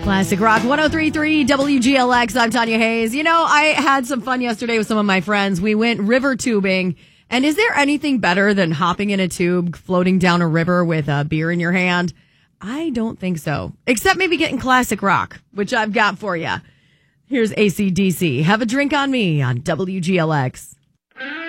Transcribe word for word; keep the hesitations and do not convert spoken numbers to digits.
Classic Rock one oh three point three W G L X. I'm Tanya Hayes. You know, I had some fun yesterday with some of my friends. We went river tubing. And is there anything better than hopping in a tube, floating down a river with a beer in your hand? I don't think so. Except maybe getting classic rock, which I've got for you. Here's A C D C. Have a drink on me on W G L X.